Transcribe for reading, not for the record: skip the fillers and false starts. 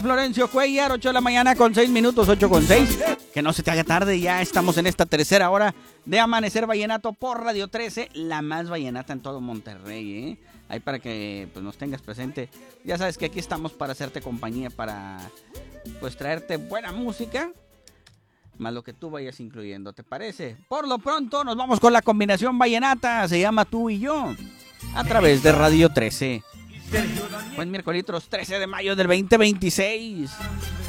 Florencio Cuellar, 8 de la mañana con 6 minutos, 8 con 6. Que no se te haga tarde, ya estamos en esta tercera hora de Amanecer Vallenato por Radio 13, la más vallenata en todo Monterrey, ¿eh? Ahí para que pues, nos tengas presente. Ya sabes que aquí estamos para hacerte compañía, para pues traerte buena música, más lo que tú vayas incluyendo, ¿te parece? Por lo pronto nos vamos con la combinación vallenata, se llama Tú y Yo, a través de Radio 13. Buen miércoles 13 de mayo del 2026.